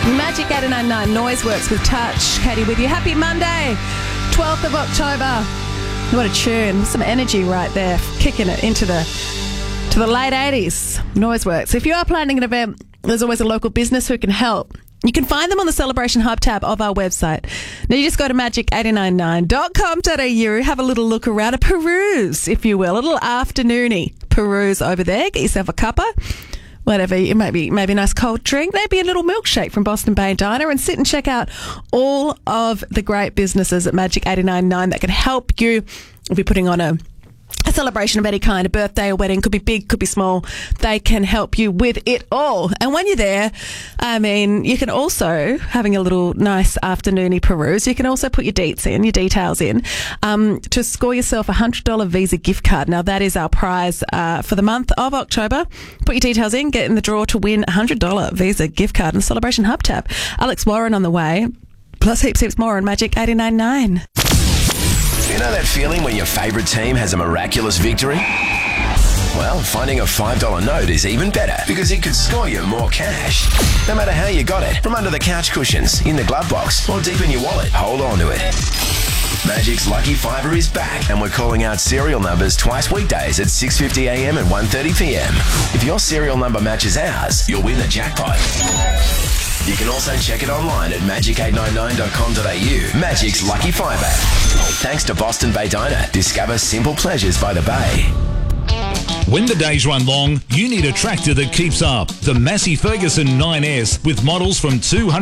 Magic 899 Noiseworks with Touch. Katie with you. Happy Monday, 12th of October. What a tune. Some energy right there. Kicking it into the late 80s. Noiseworks. If you are planning an event, there's always a local business who can help. You can find them on the Celebration Hub tab of our website. Now, you just go to magic899.com.au, have a little look around, a peruse, if you will, a little afternoony peruse over there. Get yourself a cuppa, whatever, maybe a nice cold drink, maybe a little milkshake from Boston Bay Diner, and sit and check out all of the great businesses at Magic 899 that can help you if you're putting on a celebration of any kind, a birthday or wedding, could be big, could be small. They can help you with it all. And when you're there, I mean, you can also, having a little nice afternoony peruse, you can also put your details in, to score yourself a $100 Visa gift card. Now, that is our prize for the month of October. Put your details in, get in the draw to win a $100 Visa gift card in the Celebration Hub tab. Alex Warren on the way, plus heaps more on Magic 899. You know that feeling when your favourite team has a miraculous victory? Well, finding a $5 note is even better because it could score you more cash. No matter how you got it, from under the couch cushions, in the glove box, or deep in your wallet, hold on to it. Magic's Lucky Fiver is back, and we're calling out serial numbers twice weekdays at 6:50 a.m. and 1:30 p.m. If your serial number matches ours, you'll win the jackpot. You can also check it online at magic899.com.au. Magic's Lucky Fiver. Thanks to Boston Bay Diner. Discover simple pleasures by the bay. When the days run long, you need a tractor that keeps up. The Massey Ferguson 9S with models from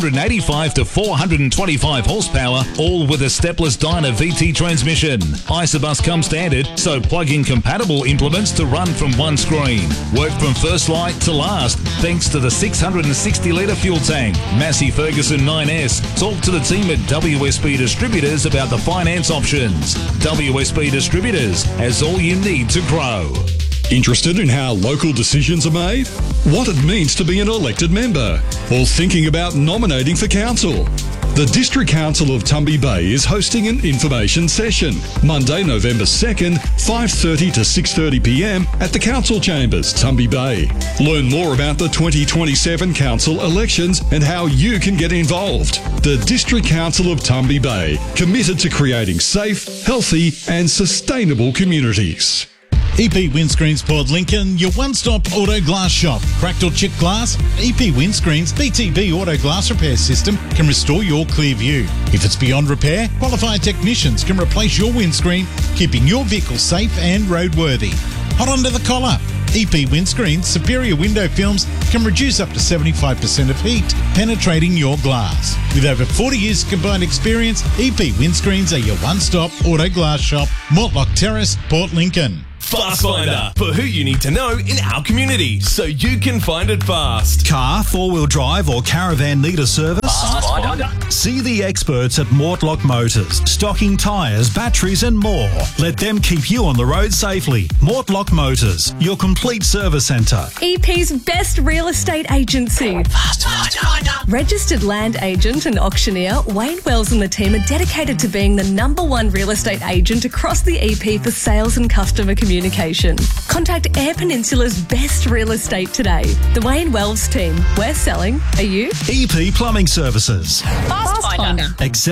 285 to 425 horsepower, all with a stepless Dyna VT transmission. Isobus comes standard, so plug-in compatible implements to run from one screen. Work from first light to last, thanks to the 660-litre fuel tank. Massey Ferguson 9S. Talk to the team at WSB Distributors about the finance options. WSB Distributors has all you need to grow. Interested in how local decisions are made? What it means to be an elected member? Or thinking about nominating for council? The District Council of Tumby Bay is hosting an information session, Monday, November 2nd, 5:30 to 6:30 p.m. at the Council Chambers, Tumby Bay. Learn more about the 2027 council elections and how you can get involved. The District Council of Tumby Bay, committed to creating safe, healthy and sustainable communities. EP Windscreens Port Lincoln, your one-stop auto glass shop. Cracked or chipped glass? EP Windscreens BTB Auto Glass Repair System can restore your clear view. If it's beyond repair, qualified technicians can replace your windscreen, keeping your vehicle safe and roadworthy. Hot under the collar. EP Windscreens superior window films can reduce up to 75% of heat, penetrating your glass. With over 40 years combined experience, EP Windscreens are your one-stop auto glass shop, Mortlock Terrace, Port Lincoln. Fast Finder, for who you need to know in our community, so you can find it fast. Car, four-wheel drive or caravan need a service? Fast Finder. See the experts at Mortlock Motors, stocking tyres, batteries and more. Let them keep you on the road safely. Mortlock Motors, your complete service centre. EP's best real estate agency. Fast Finder. Registered land agent and auctioneer, Wayne Wells and the team are dedicated to being the #1 real estate agent across the EP for sales and customer communication. Contact Eyre Peninsula's best real estate today. The Wayne Wells team. We're selling. Are you? EP Plumbing Services. Fast Finder.